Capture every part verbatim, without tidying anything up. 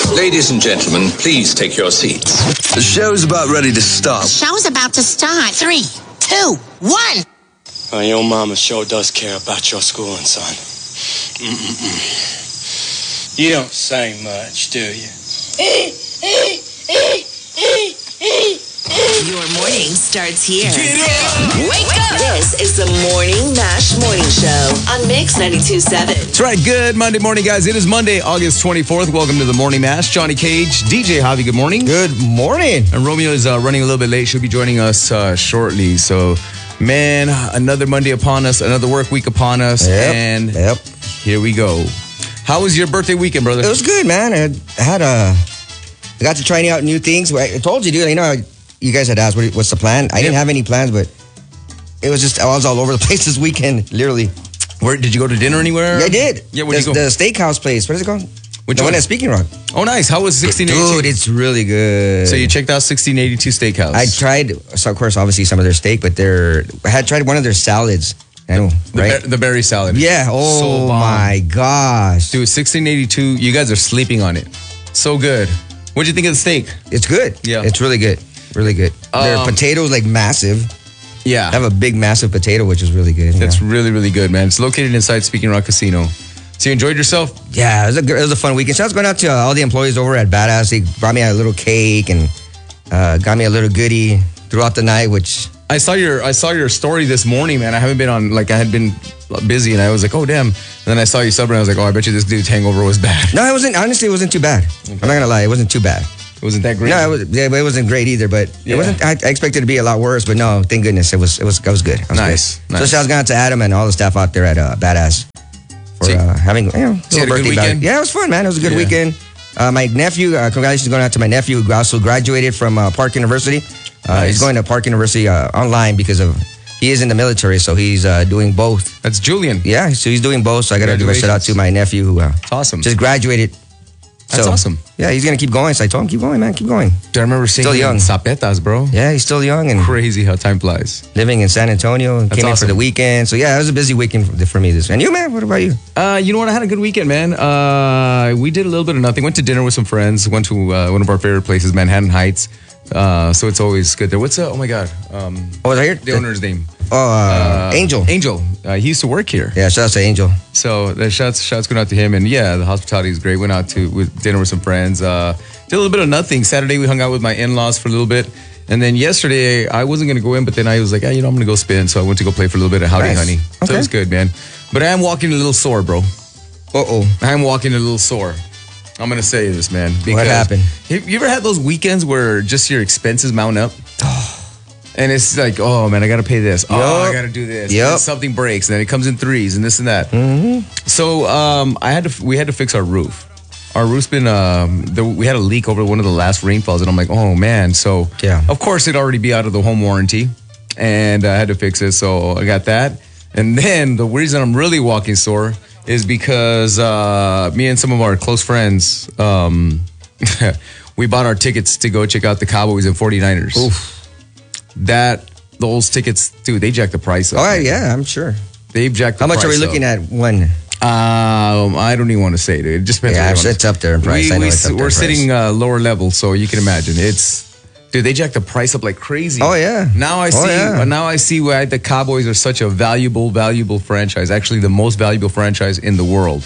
Ladies and gentlemen, please take your seats. The show's about ready to start. Show's about to start. Three, two, one. Uh, your mama sure does care about your schooling, son. Mm-mm-mm. You don't say much, do you? Your morning starts here. Wake up! This is the Morning Mash Morning Show on Mix ninety-two point seven. That's right. Good Monday morning, guys. It is Monday, August twenty-fourth. Welcome to the Morning Mash. Johnny Cage, D J Javi, good morning. Good morning. And Romeo is uh, running a little bit late. She'll be joining us uh, shortly. So, man, another Monday upon us, another work week upon us. Yep. And yep. Here we go. How was your birthday weekend, brother? It was good, man. I had a, I got to try out new things. I told you, dude. You know, you guys had asked what, what's the plan. I yep. didn't have any plans, but it was just I was all over the place this weekend, literally. Where did you go to dinner anywhere? Yeah, I did. Yeah, where did you go? The steakhouse place. What is it called? Which the one? one at Speaking Rock. Oh, nice. How was sixteen eighty-two? Dude, it's really good. So you checked out sixteen eighty-two Steakhouse. I tried, so of course, obviously some of their steak, but their I had tried one of their salads. I know, the, right? The, the berry salad. Yeah. Oh so my gosh, dude, sixteen eighty-two. You guys are sleeping on it. So good. What'd you think of the steak? It's good. Yeah, it's really good. Really good. Um, their potatoes like massive. Yeah, I have a big, massive potato, which is really good. That's yeah. really, really good, man. It's located inside Speaking Rock Casino. So you enjoyed yourself? Yeah, it was a, it was a fun weekend. So I was going out to uh, all the employees over at Badass. They brought me a little cake and uh, got me a little goodie throughout the night, which... I saw your I saw your story this morning, man. I haven't been on, like, I had been busy, and I was like, oh, damn. And then I saw you sober, and I was like, oh, I bet you this dude's hangover was bad. No, it wasn't. Honestly, it wasn't too bad. Okay. I'm not going to lie. It wasn't too bad. It wasn't that great? No, it, was, yeah, it wasn't great either, but yeah. it wasn't. I, I expected it to be a lot worse, but no, thank goodness. It was It was, it was good. It was nice. Good. nice. So I was going out to Adam and all the staff out there at uh, Badass for so, uh, having you know, a little birthday weekend. Yeah, it was fun, man. It was a good yeah. weekend. Uh, my nephew, uh, congratulations going out to my nephew who also graduated from uh, Park University. Uh, nice. He's going to Park University uh, online because of he is in the military, so he's uh, doing both. That's Julian. Yeah, so he's doing both. So I got to give a shout out to my nephew who uh, awesome. just graduated. That's so, awesome. Yeah, he's going to keep going. So I told him, keep going, man, keep going. Dude, I remember seeing still him young. in Zapetas, bro. Yeah, he's still young. And crazy how time flies. Living in San Antonio. That's came awesome. in for the weekend. So yeah, it was a busy weekend for, for me this weekend. And you, man, what about you? Uh, you know what? I had a good weekend, man. Uh, we did a little bit of nothing. Went to dinner with some friends. Went to uh, one of our favorite places, Manhattan Heights. Uh, so it's always good there. What's uh, oh my God. Um, oh, was I here? The owner's name. Oh, uh, uh, Angel. Angel. Uh, he used to work here. Yeah, shout out to Angel. So the shouts, shouts going out to him. And yeah, the hospitality is great. Went out to with dinner with some friends. Uh, did a little bit of nothing. Saturday we hung out with my in-laws for a little bit. And then yesterday I wasn't going to go in, but then I was like, yeah, you know, I'm going to go spin. So I went to go play for a little bit of Howdy nice. Honey. Okay. So it was good, man. But I am walking a little sore, bro. Uh-oh. I am walking a little sore. I'm going to say this, man. What happened? Have you ever had those weekends where just your expenses mount up? And it's like, oh, man, I got to pay this. Yep. Oh, I got to do this. Yep. Something breaks, and then it comes in threes and this and that. Mm-hmm. So um, I had to. we had to fix our roof. Our roof's been, um, the, we had a leak over one of the last rainfalls, and I'm like, oh, man. So, yeah. of course, it'd already be out of the home warranty, and I had to fix it. So I got that. And then the reason I'm really walking sore is because uh, me and some of our close friends, um, we bought our tickets to go check out the Cowboys and forty-niners. Oof. That, those tickets, dude, they jacked the price up. Oh, yeah, I'm sure. They've jacked the How much price are we looking up. at one? Um, I don't even want to say it. It just depends. Yeah, on it's up there in price. We, I know we, it's up there we're in sitting price. uh, lower level, so you can imagine. It's, dude, they jacked the price up like crazy. Oh, yeah. Now I Oh, see. yeah. Now I see why the Cowboys are such a valuable, valuable franchise. Actually, the most valuable franchise in the world.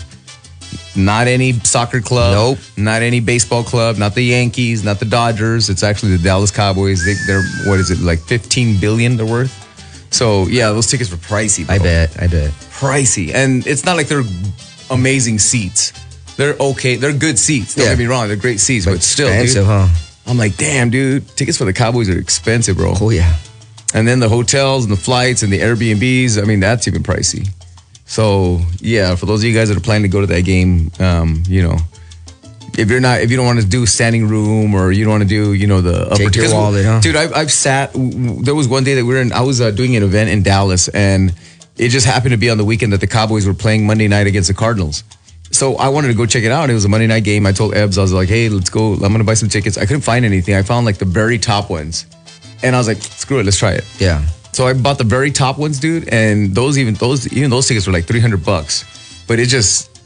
Not any soccer club. Nope. Not any baseball club. Not the Yankees. Not the Dodgers. It's actually the Dallas Cowboys. They, they're what is it like fifteen billion they're worth. So yeah, those tickets were pricey. Bro. I bet. I bet. Pricey, and it's not like they're amazing seats. They're okay. They're good seats. Don't Yeah. get me wrong. They're great seats, but, But still, expensive, dude, huh? I'm like, damn, dude. Tickets for the Cowboys are expensive, bro. Oh yeah. And then the hotels and the flights and the Airbnbs. I mean, that's even pricey. So yeah, for those of you guys that are planning to go to that game, um, you know, if you're not, if you don't want to do standing room or you don't want to do, you know, the upper Take your tier- wallet, huh? Dude, I've, I've sat. There was one day that we were in. I was uh, doing an event in Dallas, and it just happened to be on the weekend that the Cowboys were playing Monday night against the Cardinals. So I wanted to go check it out. It was a Monday night game. I told Ebbs, I was like, hey, let's go. I'm going to buy some tickets. I couldn't find anything. I found like the very top ones. And I was like, screw it, let's try it. Yeah. So I bought the very top ones, dude. And those even those even those tickets were like three hundred bucks. But it just,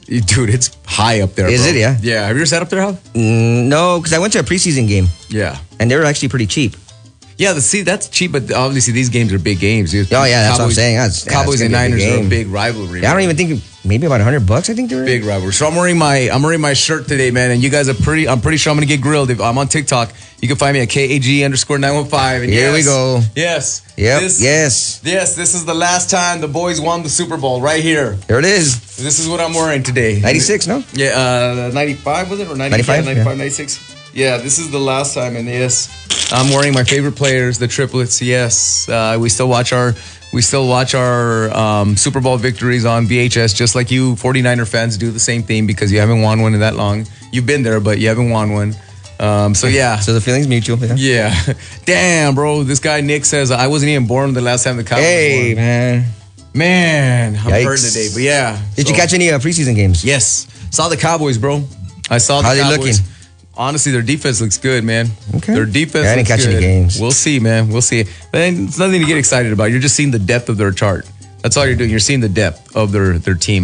Dude, it's high up there. Is bro. it? Yeah. Yeah. Have you ever sat up there, Hal? Mm, no, because I went to a preseason game Yeah. and they were actually pretty cheap. Yeah, the see that's cheap, but obviously these games are big games. Dude. Oh yeah, that's Cowboys, what I'm saying. That's, yeah, Cowboys it's and gonna be a Niners big are a game. big rivalry. Yeah, I don't man. even think maybe about a hundred bucks. I think they were Big rivalry. So I'm wearing my I'm wearing my shirt today, man. And you guys are pretty. I'm pretty sure I'm gonna get grilled. If I'm on TikTok, you can find me at K A G underscore nine one five. And Here yes, we go. Yes. Yep. This, yes. Yes. This is the last time the boys won the Super Bowl right here. There it is. This is what I'm wearing today. ninety-six, no? Yeah. Uh, ninety-five was it or ninety, ninety-five? Yeah, ninety-five, ninety-six. Yeah. This is the last time, and yes, I'm wearing my favorite players, the triplets. Yes. Uh, we still watch our. We still watch our um, Super Bowl victories on V H S, just like you 49er fans do the same thing because you haven't won one in that long. You've been there, but you haven't won one. Um, so, yeah. So the feeling's mutual. Yeah. Yeah. Damn, bro. This guy, Nick, says, I wasn't even born the last time the Cowboys Hey, won. man. Man, I'm Yikes. hurt today, but yeah. Did So- you catch any uh, preseason games? Yes. Saw the Cowboys, bro. I saw the How they Cowboys. looking? Honestly, their defense looks good, man. Okay. Their defense Yeah, I didn't looks catch any good. games. We'll see, man. We'll see. But it's nothing to get excited about. You're just seeing the depth of their chart. That's all you're doing. You're seeing the depth of their, their team.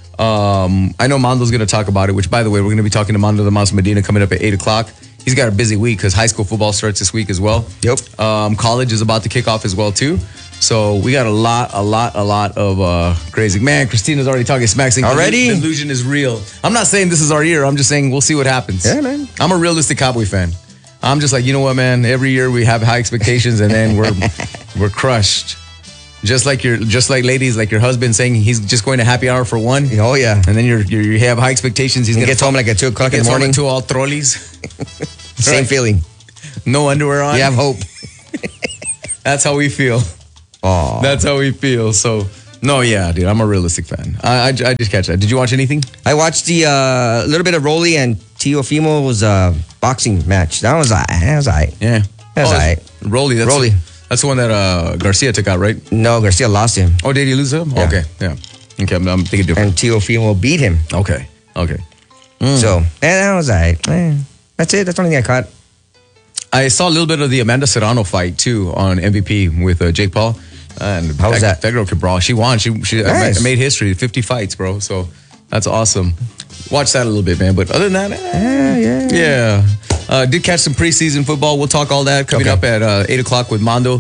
Um, I know Mondo's going to talk about it, which, by the way, we're going to be talking to Mondo the Mouse Medina coming up at eight o'clock. He's got a busy week because high school football starts this week as well. Yep. Um, college is about to kick off as well, too. So we got a lot, a lot, a lot of uh, crazy. Man, Christina's already talking smack. Saying Already? The illusion is real. I'm not saying this is our year. I'm just saying we'll see what happens. Yeah, man. I'm a realistic Cowboy fan. I'm just like, you know what, man? Every year we have high expectations and then we're we're crushed. Just like your, just like ladies, like your husband saying he's just going to happy hour for one, Oh, yeah. and then you're, you're you have high expectations. He's He gonna gets home like at two o'clock in the gets home morning. at two all trolleys, Same Right. feeling. no underwear on. You have hope. That's how we feel. Oh. That's how we feel. So, no, yeah, dude, I'm a realistic fan. I, I, I just catch that. Did you watch anything? I watched the uh, little bit of Rolly and Teofimo's uh, boxing match. That was all right. That was all right. Yeah. That's oh, all right. Rolly. That's Rolly. That's the one that uh, Garcia took out, right? No, Garcia lost him. Oh, did he lose him? Yeah. Okay, yeah. Okay, I'm, I'm thinking different. And Teofimo beat him. Okay, okay. So, and that was all right. Eh, that's it. That's the only thing I caught. I saw a little bit of the Amanda Serrano fight too on M V P with uh, Jake Paul. And How was that? That girl could brawl. She won. She she Nice. made history. fifty fights, bro. So that's awesome. Watch that a little bit, man. But other than that, eh, Yeah, yeah. yeah. Uh, did catch some preseason football. We'll talk all that coming Okay. up at uh, eight o'clock with Mondo.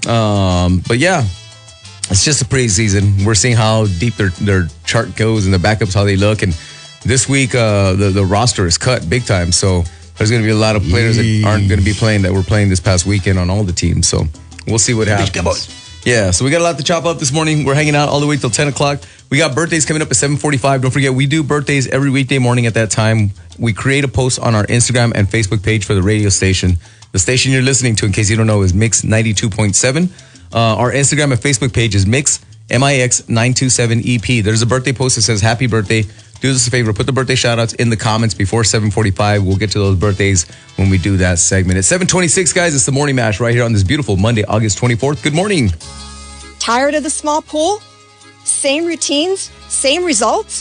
Um, but yeah, it's just a preseason. We're seeing how deep their their chart goes and the backups, how they look. And this week, uh, the the roster is cut big time. So there's going to be a lot of players that aren't going to be playing that were playing this past weekend on all the teams. So we'll see what happens. Yeah, so we got a lot to chop up this morning. We're hanging out all the way till ten o'clock. We got birthdays coming up at seven forty-five. Don't forget, we do birthdays every weekday morning at that time. We create a post on our Instagram and Facebook page for the radio station. The station you're listening to, in case you don't know, is Mix ninety-two point seven. Uh, our Instagram and Facebook page is Mix, M I X nine two seven E P. There's a birthday post that says happy birthday. Do us a favor, put the birthday shout outs in the comments before seven forty-five. We'll get to those birthdays when we do that segment. It's seven twenty-six, guys. It's the Morning Mash right here on this beautiful Monday, August twenty-fourth. Good morning. Tired of the small pool? Same routines? Same results?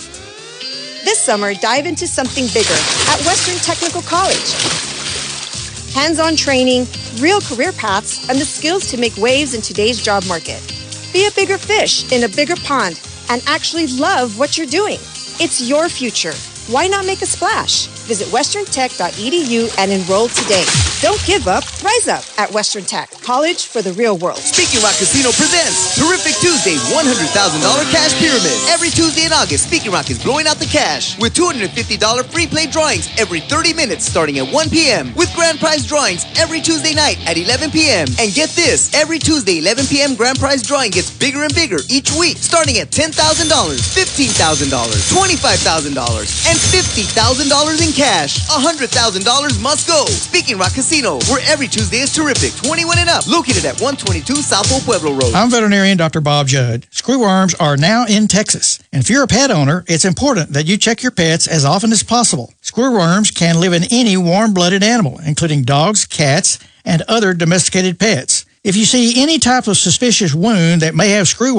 This summer, dive into something bigger at Western Technical College. Hands-on training, real career paths, and the skills to make waves in today's job market. Be a bigger fish in a bigger pond and actually love what you're doing. It's your future. Why not make a splash? Visit western tech dot e d u and enroll today. Don't give up, rise up at Western Tech, college for the real world. Speaking Rock Casino presents Terrific Tuesday one hundred thousand dollars Cash Pyramid. Every Tuesday in August, Speaking Rock is blowing out the cash with two hundred fifty dollars free play drawings every thirty minutes starting at one p.m. with grand prize drawings every Tuesday night at eleven p.m. And get this, every Tuesday eleven p.m. grand prize drawing gets bigger and bigger each week starting at ten thousand dollars, fifteen thousand dollars, twenty-five thousand dollars, and fifty thousand dollars in cash. one hundred thousand dollars must go. Speaking Rock Casino, where every Tuesday is terrific. twenty-one and up. Located at one twenty-two South Old Pueblo Road. I'm veterinarian Doctor Bob Judd. Screwworms are now in Texas. And if you're a pet owner, it's important that you check your pets as often as possible. Screwworms can live in any warm-blooded animal, including dogs, cats, and other domesticated pets. If you see any type of suspicious wound that may have screwworms,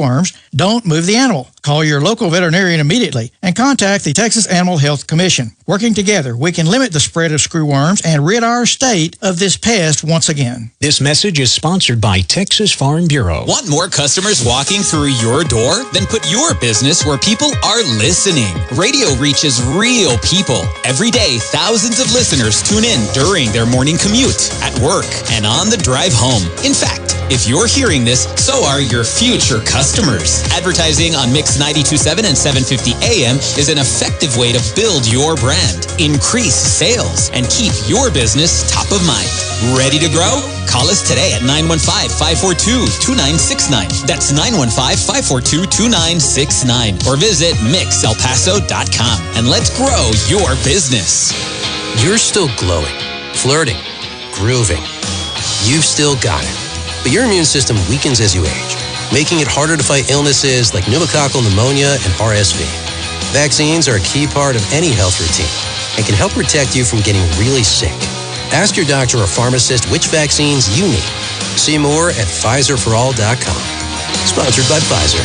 Don't move the animal. Call your local veterinarian immediately and contact the Texas Animal Health Commission. Working together, we can limit the spread of screwworms and rid our state of this pest once again. This message is sponsored by Texas Farm Bureau. Want more customers walking through your door? Then put your business where people are listening. Radio reaches real people. Every day, thousands of listeners tune in during their morning commute, at work, and on the drive home. In fact, if you're hearing this, so are your future customers. Advertising on Mix ninety-two point seven and seven fifty A M is an effective way to build your brand, increase sales, and keep your business top of mind. Ready to grow? Call us today at nine one five, five four two, two nine six nine. That's nine one five, five four two, two nine six nine. Or visit mix el paso dot com and let's grow your business. You're still glowing, flirting, grooving. You've still got it. But your immune system weakens as you age, making it harder to fight illnesses like pneumococcal pneumonia and R S V. Vaccines are a key part of any health routine and can help protect you from getting really sick. Ask your doctor or pharmacist which vaccines you need. See more at Pfizer for all dot com. Sponsored by Pfizer.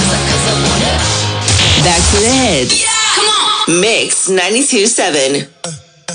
Back to the hits. Yeah, come on. Mix ninety-two point seven.